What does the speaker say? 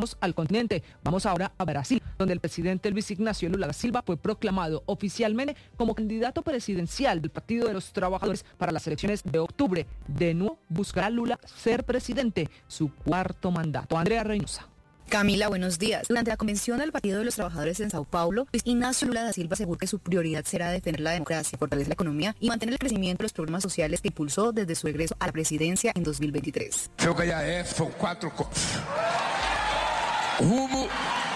Volvamos al continente. Vamos ahora a Brasil, donde el presidente Luis Ignacio Lula da Silva fue proclamado oficialmente como candidato presidencial del Partido de los Trabajadores para las elecciones de octubre. De nuevo buscará Lula ser presidente, su cuarto mandato. Andrea Reynosa. Camila, buenos días. Durante la convención del Partido de los Trabajadores en Sao Paulo, Luis Ignacio Lula da Silva aseguró que su prioridad será defender la democracia, fortalecer la economía y mantener el crecimiento de los programas sociales que impulsó desde su regreso a la presidencia en 2023. Se eu ganhar essa, são 4 rumo